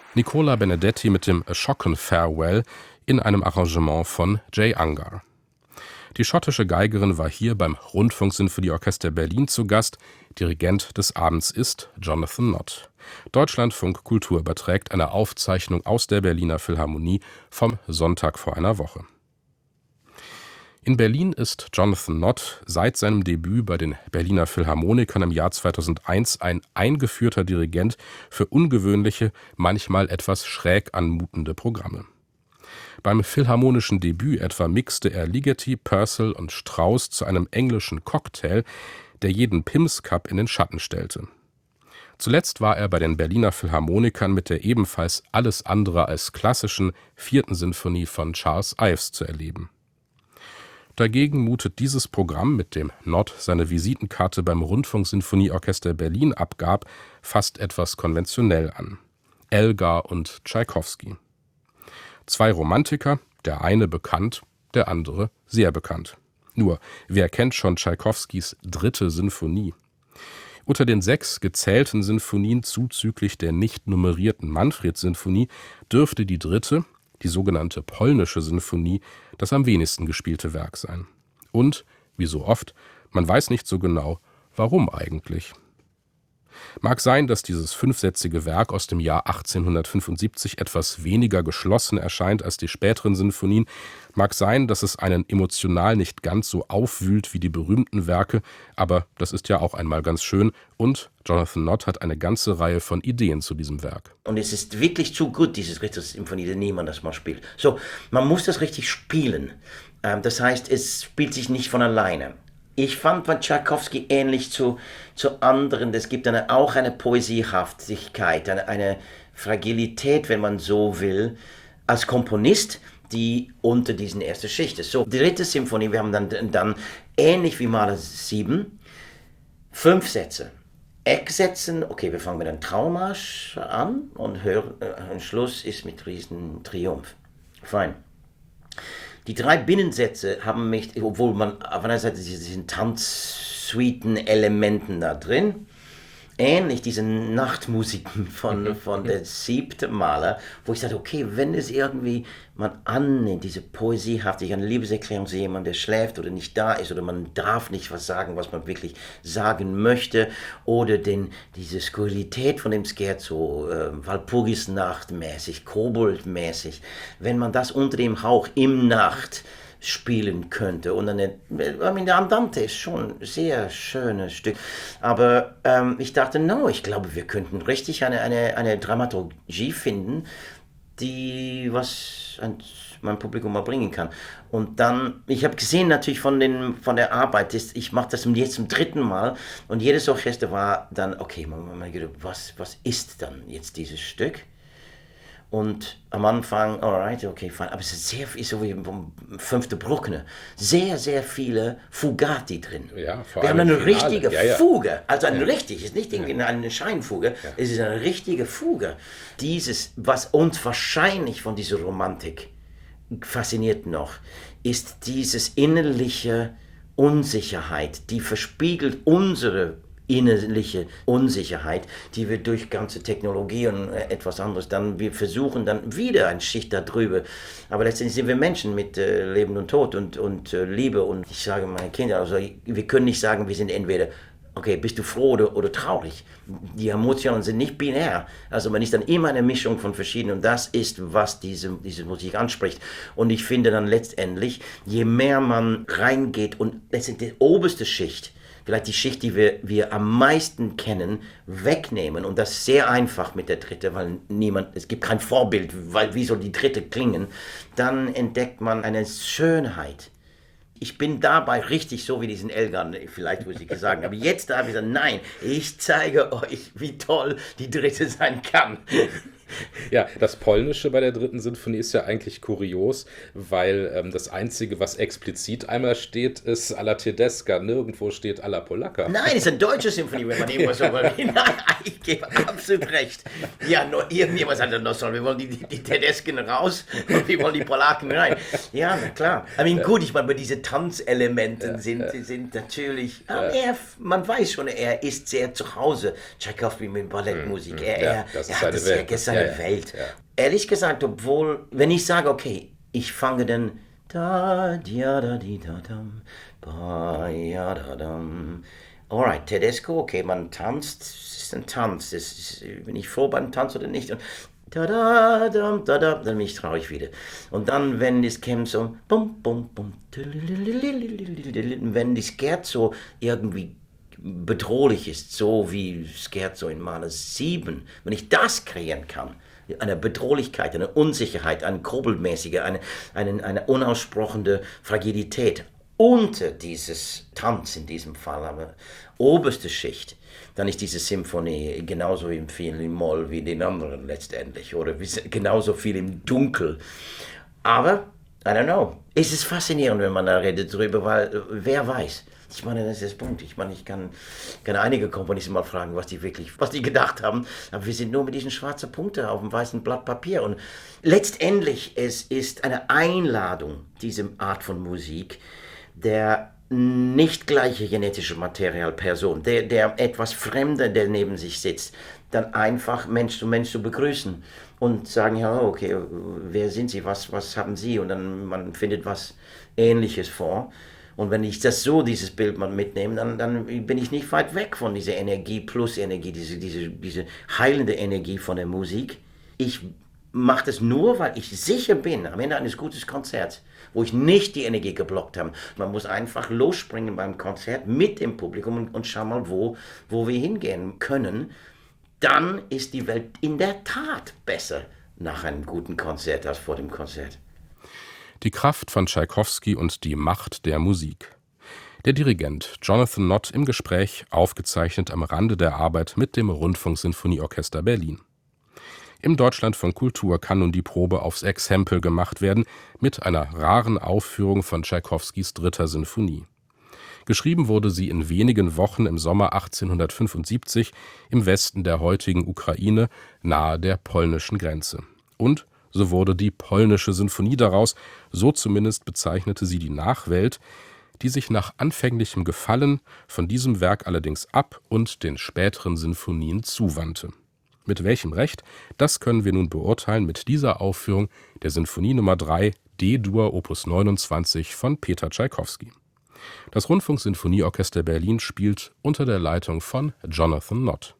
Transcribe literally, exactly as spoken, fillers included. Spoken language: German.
Nicola Benedetti mit dem A Shocking Farewell in einem Arrangement von Jay Ungar. Die schottische Geigerin war hier beim Rundfunksinfonieorchester Berlin zu Gast. Dirigent des Abends ist Jonathan Nott. Deutschlandfunk Kultur überträgt eine Aufzeichnung aus der Berliner Philharmonie vom Sonntag vor einer Woche. In Berlin ist Jonathan Nott seit seinem Debüt bei den Berliner Philharmonikern im Jahr zweitausendeins ein eingeführter Dirigent für ungewöhnliche, manchmal etwas schräg anmutende Programme. Beim philharmonischen Debüt etwa mixte er Ligeti, Purcell und Strauss zu einem englischen Cocktail, der jeden Pimms-Cup in den Schatten stellte. Zuletzt war er bei den Berliner Philharmonikern mit der ebenfalls alles andere als klassischen vierten Sinfonie von Charles Ives zu erleben. Dagegen mutet dieses Programm, mit dem Nott seine Visitenkarte beim Rundfunksinfonieorchester Berlin abgab, fast etwas konventionell an. Elgar und Tschaikowski. Zwei Romantiker, der eine bekannt, der andere sehr bekannt. Nur, wer kennt schon Tschaikowskis dritte Sinfonie? Unter den sechs gezählten Sinfonien zuzüglich der nicht nummerierten Manfred-Sinfonie dürfte die dritte, die sogenannte polnische Sinfonie, das am wenigsten gespielte Werk sein. Und, wie so oft, man weiß nicht so genau, warum eigentlich. Mag sein, dass dieses fünfsätzige Werk aus dem Jahr achtzehnhundertfünfundsiebzig etwas weniger geschlossen erscheint als die späteren Sinfonien, mag sein, dass es einen emotional nicht ganz so aufwühlt wie die berühmten Werke, aber das ist ja auch einmal ganz schön und Jonathan Nott hat eine ganze Reihe von Ideen zu diesem Werk. Und es ist wirklich zu gut, dieses dritte Sinfonie, dass niemand das mal spielt. So, man muss das richtig spielen. Das heißt, es spielt sich nicht von alleine. Ich fand von Tschaikowski ähnlich zu, zu anderen, es gibt eine, auch eine Poesiehaftigkeit, eine, eine Fragilität, wenn man so will, als Komponist, die unter diesen ersten Schicht ist. So, die dritte Symphonie, wir haben dann, dann ähnlich wie Mahler sieben, fünf Sätze. Ecksätzen, okay, wir fangen mit einem Traumarsch an und hören, äh, Schluss ist mit riesen Triumph. Fein. Die drei Binnensätze haben mich, obwohl man auf einer Seite diesen Tanzsuiten-Elementen da drin, ähnlich diesen Nachtmusiken von, von der siebten Maler, wo ich sagte, okay, wenn es irgendwie man annimmt, diese Poesiehaftigkeit, eine Liebeserklärung zu jemandem, der schläft oder nicht da ist, oder man darf nicht was sagen, was man wirklich sagen möchte, oder den, diese Skurrilität von dem Scherzo, äh, Walpurgisnacht mäßig, Kobold-mäßig, wenn man das unter dem Hauch im Nacht spielen könnte. Und eine, I mean, der Andante ist schon ein sehr schönes Stück. Aber ähm, ich dachte, no, ich glaube, wir könnten richtig eine, eine, eine Dramaturgie finden, die was an mein Publikum mal bringen kann. Und dann, ich habe gesehen natürlich von, den, von der Arbeit, ich mache das jetzt zum dritten Mal und jedes Orchester war dann, okay, was, was ist dann jetzt dieses Stück? Und am Anfang, alright, okay, fein. Aber es ist sehr viel, so wie vom fünfte Bruckner, sehr, sehr viele Fugati drin. Ja, vor Wir haben allem eine Finale. richtige Ja, ja. Fuge, also eine Ja. richtig, ist nicht irgendwie Ja. eine Scheinfuge, Ja. es ist eine richtige Fuge. Dieses, was uns wahrscheinlich von dieser Romantik fasziniert noch, ist dieses innerliche Unsicherheit, die verspiegelt unsere innerliche Unsicherheit, die wir durch ganze Technologie und etwas anderes dann, wir versuchen dann wieder eine Schicht darüber. Aber letztendlich sind wir Menschen mit äh, Leben und Tod und, und äh, Liebe. Und ich sage meinen Kindern, also wir können nicht sagen, wir sind entweder, okay, bist du froh oder, oder traurig. Die Emotionen sind nicht binär. Also man ist dann immer eine Mischung von verschiedenen und das ist, was diese, diese Musik anspricht. Und ich finde dann letztendlich, je mehr man reingeht und letztendlich die oberste Schicht, vielleicht die Schicht, die wir, wir am meisten kennen, wegnehmen. Und das ist sehr einfach mit der dritte, weil niemand, es gibt kein Vorbild, weil wie soll die dritte klingen? Dann entdeckt man eine Schönheit. Ich bin dabei richtig so wie diesen Elgar, vielleicht muss ich sagen, aber jetzt darf ich sagen, nein, ich zeige euch, wie toll die dritte sein kann. Ja, das Polnische bei der dritten Sinfonie ist ja eigentlich kurios, weil ähm, das Einzige, was explizit einmal steht, ist Alla Tedesca. Nirgendwo steht Alla Polacca. Nein, es ist eine deutsche Sinfonie, wenn man irgendwas so will. Nein, ich gebe absolut recht. Ja, nur irgendjemand sagt, no, sorry, wir wollen die, die, die Tedesken raus und wir wollen die Polaken rein. Ja, na klar. I mean, gut, ich meine, diese Tanzelemente ja, sind, ja. sind natürlich, ja. er, man weiß schon, er ist sehr zu Hause. Tschaikowski mit Ballettmusik. Er, ja, er, das ist er hat seine das Welt. Sehr, seine der Welt. Ja. Ehrlich gesagt, obwohl, wenn ich sage, okay, ich fange dann da, dia, da, di, da, dam, ba, ja, da, dam. Alright, Tedesco, okay, man tanzt, es ist ein Tanz, es ist, bin ich froh beim Tanz oder nicht? Und da, da, da, da, da, dann bin ich traurig wieder. Und dann, wenn es käme so, bum, bum, bum, wenn die Scherzo irgendwie bedrohlich ist, so wie Scherzo in Mahler sieben, wenn ich das kreieren kann, eine Bedrohlichkeit, eine Unsicherheit, eine grobelmäßige, eine, eine, eine unaussprochene Fragilität unter dieses Tanz in diesem Fall, aber oberste Schicht, dann ist diese Symphonie genauso viel im Moll wie den anderen letztendlich oder genauso viel im Dunkel. Aber, I don't know, es ist faszinierend, wenn man da redet drüber, weil wer weiß. Ich meine, das ist der Punkt. Ich meine, ich kann, kann einige Komponisten mal fragen, was die wirklich, was die gedacht haben. Aber wir sind nur mit diesen schwarzen Punkten auf dem weißen Blatt Papier. Und letztendlich, es ist eine Einladung, diese Art von Musik, der nicht gleiche genetische Materialperson, der, der etwas Fremde, der neben sich sitzt, dann einfach Mensch zu Mensch zu begrüßen und sagen, ja, okay, wer sind Sie, was, was haben Sie? Und dann man findet was Ähnliches vor. Und wenn ich das so, dieses Bild mal mitnehme, dann, dann bin ich nicht weit weg von dieser Energie plus Energie, diese, diese, diese heilende Energie von der Musik. Ich mache das nur, weil ich sicher bin, am Ende eines guten Konzerts, wo ich nicht die Energie geblockt habe. Man muss einfach losspringen beim Konzert mit dem Publikum und, und schauen mal, wo, wo wir hingehen können. Dann ist die Welt in der Tat besser nach einem guten Konzert als vor dem Konzert. Die Kraft von Tschaikowski und die Macht der Musik. Der Dirigent Jonathan Nott im Gespräch, aufgezeichnet am Rande der Arbeit mit dem Rundfunksinfonieorchester Berlin. Im Deutschlandfunk Kultur kann nun die Probe aufs Exempel gemacht werden mit einer raren Aufführung von Tschaikowskis dritter Sinfonie. Geschrieben wurde sie in wenigen Wochen im Sommer achtzehnhundertfünfundsiebzig im Westen der heutigen Ukraine, nahe der polnischen Grenze. Und so wurde die polnische Sinfonie daraus, so zumindest bezeichnete sie die Nachwelt, die sich nach anfänglichem Gefallen von diesem Werk allerdings ab und den späteren Sinfonien zuwandte. Mit welchem Recht, das können wir nun beurteilen mit dieser Aufführung der Sinfonie Nummer drei D-Dur Opus neunundzwanzig von Peter Tschaikowski. Das Rundfunksinfonieorchester Berlin spielt unter der Leitung von Jonathan Nott.